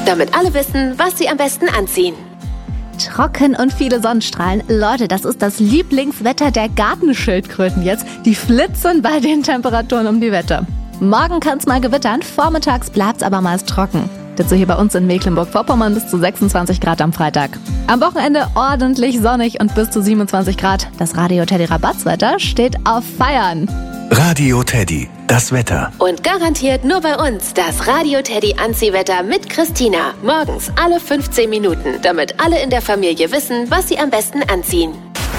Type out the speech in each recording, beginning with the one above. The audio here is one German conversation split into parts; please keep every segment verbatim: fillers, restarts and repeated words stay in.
damit alle wissen, was sie am besten anziehen. Trocken und viele Sonnenstrahlen. Leute, das ist das Lieblingswetter der Gartenschildkröten jetzt. Die flitzen bei den Temperaturen um die Wette. Morgen kann es mal gewittern, vormittags bleibt es aber meist trocken. Dazu hier bei uns in Mecklenburg-Vorpommern bis zu sechsundzwanzig Grad am Freitag. Am Wochenende ordentlich sonnig und bis zu siebenundzwanzig Grad. Das Radio Teddy Rabatzwetter steht auf Feiern. Radio Teddy, das Wetter. Und garantiert nur bei uns das Radio Teddy Anziehwetter mit Christina. Morgens alle fünfzehn Minuten, damit alle in der Familie wissen, was sie am besten anziehen.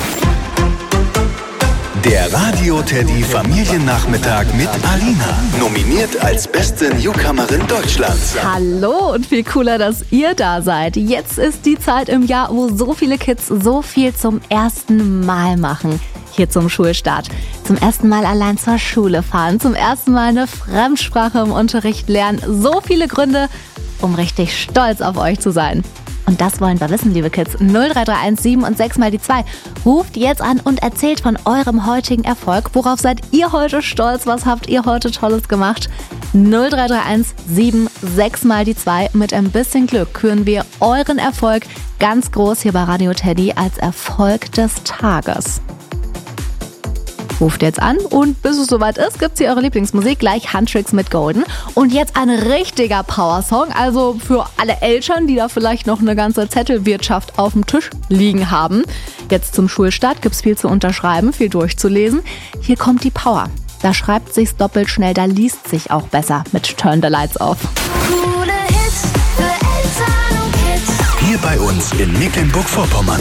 Der Radio Teddy Familiennachmittag mit Alina. Nominiert als beste Newcomerin Deutschlands. Hallo und viel cooler, dass ihr da seid. Jetzt ist die Zeit im Jahr, wo so viele Kids so viel zum ersten Mal machen. Hier zum Schulstart. Zum ersten Mal allein zur Schule fahren. Zum ersten Mal eine Fremdsprache im Unterricht lernen. So viele Gründe, um richtig stolz auf euch zu sein. Und das wollen wir wissen, liebe Kids. null drei drei eins sieben und sechs mal die zwei. Ruft jetzt an und erzählt von eurem heutigen Erfolg. Worauf seid ihr heute stolz? Was habt ihr heute Tolles gemacht? null drei drei eins sieben sechs mal die zwei. Mit ein bisschen Glück küren wir euren Erfolg ganz groß hier bei Radio Teddy als Erfolg des Tages. Ruft jetzt an und bis es soweit ist, gibt's hier eure Lieblingsmusik, gleich Handtricks mit Golden. Und jetzt ein richtiger Powersong, also für alle Eltern, die da vielleicht noch eine ganze Zettelwirtschaft auf dem Tisch liegen haben. Jetzt zum Schulstart gibt's viel zu unterschreiben, viel durchzulesen. Hier kommt die Power. Da schreibt sich's doppelt schnell, da liest sich auch besser mit Turn the Lights Off. Coole Hits für Eltern und Kids. Hier bei uns in Mecklenburg-Vorpommern.